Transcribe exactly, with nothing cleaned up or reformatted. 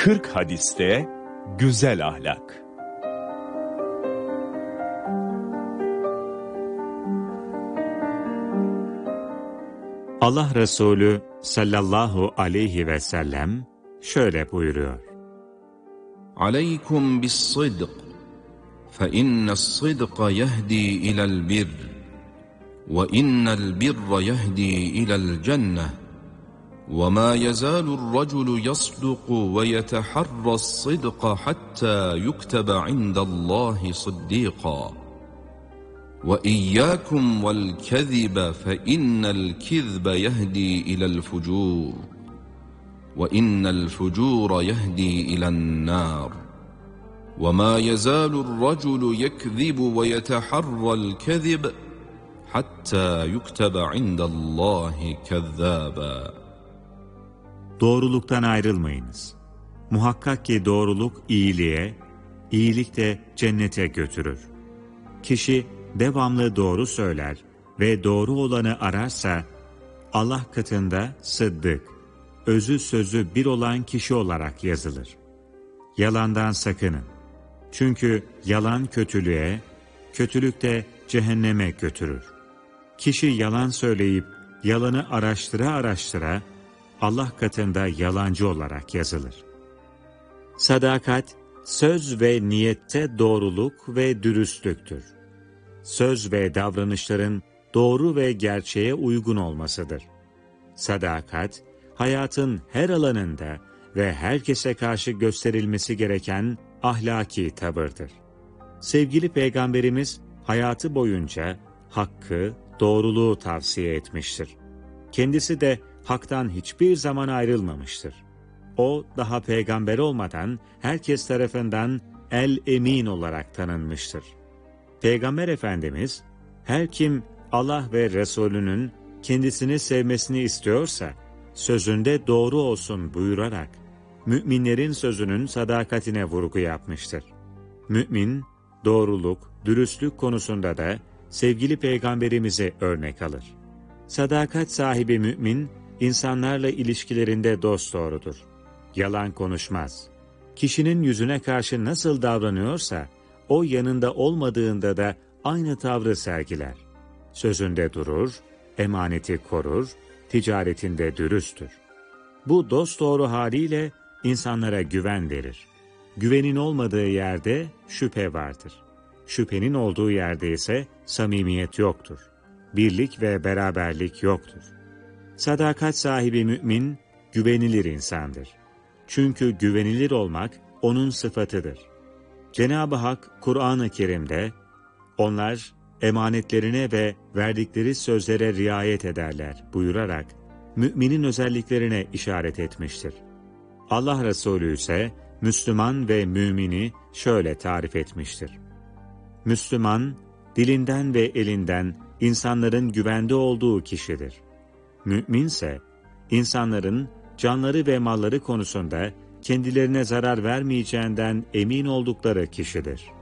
kırk hadiste güzel ahlak. Allah Resulü sallallahu aleyhi ve sellem şöyle buyuruyor. Aleykum bis-sıdk fe inne's-sıdka yehdi ila'l birr ve innel birra yehdi ila'l cenneh ve ma yazalur-raculu yasduqu ve yetaharras-sıdka hatta yuktaba indallahi sıddîqa. وَإِيَّاكُمْ وَالْكَذِبَ فَإِنَّ الْكِذْبَ يَهْدِي إِلَى الْفُجُورِ وَإِنَّ الْفُجُورَ يَهْدِي إِلَى النَّارِ وَمَا يَزَالُ الرَّجُلُ يَكْذِبُ وَيَتَحَرَّى الْكَذِبَ حَتَّى يُكْتَبَ عِندَ اللّٰهِ كَذَّابًا. Doğruluktan ayrılmayınız. Muhakkak ki doğruluk iyiliğe, iyilik de cennete götürür. Kişi devamlı doğru söyler ve doğru olanı ararsa, Allah katında sıddık, özü sözü bir olan kişi olarak yazılır. Yalandan sakının. Çünkü yalan kötülüğe, kötülük de cehenneme götürür. Kişi yalan söyleyip yalanı araştıra araştıra, Allah katında yalancı olarak yazılır. Sadakat, söz ve niyette doğruluk ve dürüstlüktür. Söz ve davranışların doğru ve gerçeğe uygun olmasıdır. Sadakat, hayatın her alanında ve herkese karşı gösterilmesi gereken ahlaki tavırdır. Sevgili Peygamberimiz hayatı boyunca hakkı, doğruluğu tavsiye etmiştir. Kendisi de haktan hiçbir zaman ayrılmamıştır. O, daha peygamber olmadan herkes tarafından el-emin olarak tanınmıştır. Peygamber Efendimiz, her kim Allah ve Resulünün kendisini sevmesini istiyorsa, sözünde doğru olsun buyurarak, müminlerin sözünün sadakatine vurgu yapmıştır. Mümin, doğruluk, dürüstlük konusunda da sevgili Peygamberimize örnek alır. Sadakat sahibi mümin, insanlarla ilişkilerinde dosdoğrudur. Yalan konuşmaz. Kişinin yüzüne karşı nasıl davranıyorsa, o yanında olmadığında da aynı tavrı sergiler. Sözünde durur, emaneti korur, ticaretinde dürüsttür. Bu dosdoğru haliyle insanlara güven verir. Güvenin olmadığı yerde şüphe vardır. Şüphenin olduğu yerde ise samimiyet yoktur. Birlik ve beraberlik yoktur. Sadakat sahibi mümin, güvenilir insandır. Çünkü güvenilir olmak onun sıfatıdır. Cenab-ı Hak Kur'an-ı Kerim'de, onlar emanetlerine ve verdikleri sözlere riayet ederler buyurarak, müminin özelliklerine işaret etmiştir. Allah Resulü ise Müslüman ve mümini şöyle tarif etmiştir. Müslüman, dilinden ve elinden insanların güvende olduğu kişidir. Müminse, insanların canları ve malları konusunda kendilerine zarar vermeyeceğinden emin oldukları kişidir.